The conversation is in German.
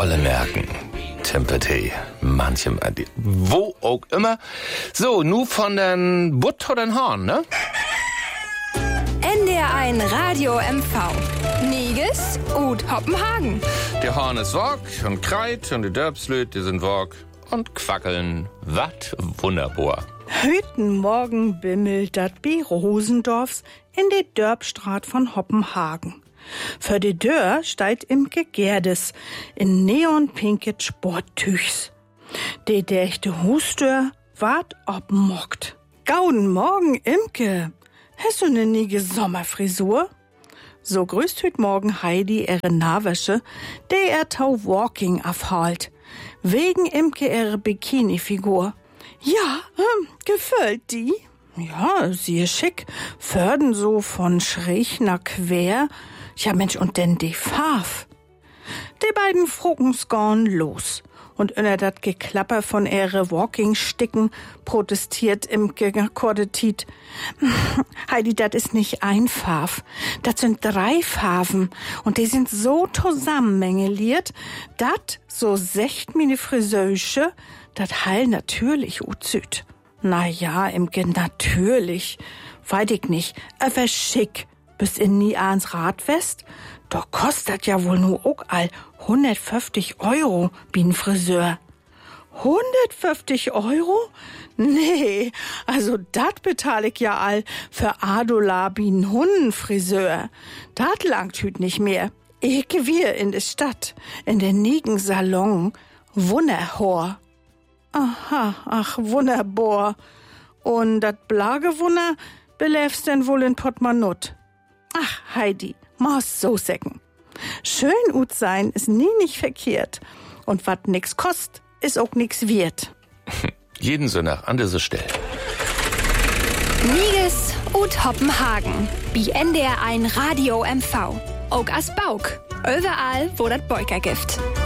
alle merken. Tempete, manchem, wo auch immer. So, nu von den Butt oder den Hahn, ne? NDR1 Radio MV. Niges und Hoppenhagen. Der Hahn ist wog und kreit und die Dörbslöt, die sind wog und quackeln. Wat wunderbar. Heute Morgen bimmelt dat bi Rosendorfs in de Dörbstraat von Hoppenhagen. Für de Dörr steigt Imke Gerdes in neonpinket Sporttüchs. De dächte Hustör ward obmockt. Gauden Morgen, Imke. Hast du ne niege Sommerfrisur? So grüßt hüt Morgen Heidi ihre Nahwäsche, de tau Walking afhalt. Wegen Imke ihre Bikini-Figur. Ja, gefällt die? Ja, sie ist schick. Förden so von schräg nach quer. Ja, Mensch, und denn die Farf. Die beiden Frugens gorn los. Und unter dat Geklapper von ihre Walking-Sticken protestiert Imke Kordetit. Heidi, dat ist nicht ein Farf. Dat sind 3 Farben. Und die sind so zusammengeliert, dat, so secht mine Friseusche, dat heil natürlich uzüt. Na ja, Imke, natürlich. Weiß ich nicht. Aber schick. Bis in nie ans Radwest? Doch kostet ja wohl nur auch all 150 € bin Friseur. 150 €? Nee, also dat bezahl ich ja all für Adola bin Hundenfriseur. Dat langt hüt nicht mehr. Ich wir in de Stadt, in den nigen Salon. Wunderhor. Aha, ach, wunderbar. Und dat Blagewunner beläfst denn wohl in Portemonnaie. Ach, Heidi, muss so säcken. Schön ut sein ist nie nicht verkehrt. Und wat nix kost, ist auch nix wert. Jeden Sonntag an dieser Stelle. Niges und Hoppenhagen. Bi NDR1 Radio MV. Auch as Bauk. Überall, wo dat Beuker gibt.